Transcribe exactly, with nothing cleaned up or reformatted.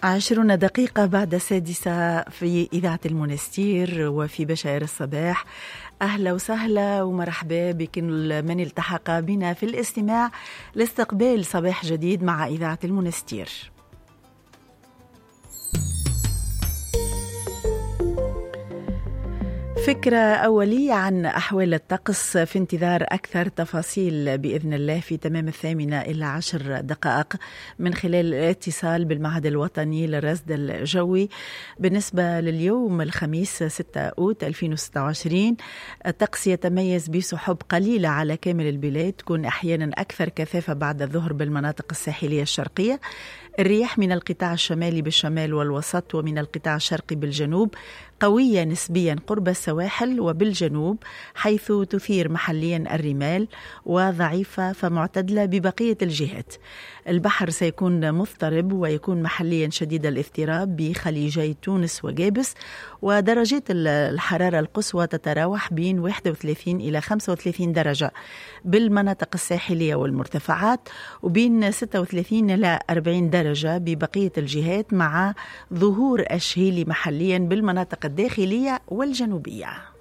عشرون دقيقة بعد السادسة في إذاعة المنستير وفي بشائر الصباح. أهلا وسهلا ومرحبا بكل من التحق بنا في الاستماع لاستقبال صباح جديد مع إذاعة المنستير. فكرة أولية عن أحوال الطقس في انتظار أكثر تفاصيل بإذن الله في تمام الثامنة إلى عشر دقائق من خلال الاتصال بالمعهد الوطني للرصد الجوي. بالنسبة لليوم الخميس ستة أوت ألفين وستة وعشرين، الطقس يتميز بسحب قليلة على كامل البلاد، تكون أحيانا أكثر كثافة بعد الظهر بالمناطق الساحلية الشرقية. الرياح من القطاع الشمالي بالشمال والوسط ومن القطاع الشرقي بالجنوب قوية نسبيا قرب السواحل وبالجنوب، حيث تثير محليا الرمال، وضعيفة فمعتدلة ببقية الجهات. البحر سيكون مضطرب ويكون محليا شديد الاضطراب بخليجي تونس وجابس، ودرجات الحرارة القصوى تتراوح بين واحد وثلاثين إلى خمسة وثلاثين درجة بالمناطق الساحلية والمرتفعات، وبين ستة وثلاثين إلى أربعين درجة ببقية الجهات، مع ظهور الشهيل محليا بالمناطق الداخلية والجنوبية.